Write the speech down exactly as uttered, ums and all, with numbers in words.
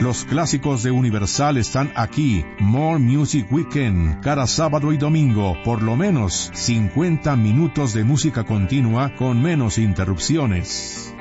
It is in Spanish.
Los clásicos de Universal están aquí. More Music Weekend, cada sábado y domingo, por lo menos cincuenta minutos de música continua con menos interrupciones.